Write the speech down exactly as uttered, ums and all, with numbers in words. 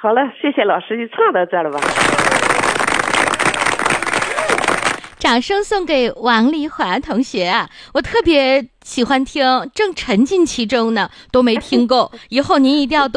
好了，谢谢老师，就唱到这儿了吧。 掌声送给王丽华同学啊！我特别喜欢听，正沉浸其中呢，都没听够。以后您一定要多